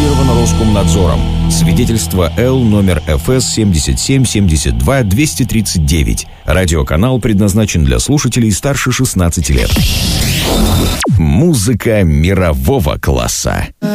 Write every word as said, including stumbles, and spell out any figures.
зарегистрировано Роскомнадзором. Свидетельство Л номер эф эс семьдесят семь семьдесят два двести тридцать девять. Радиоканал предназначен для слушателей старше шестнадцати лет. Музыка мирового класса.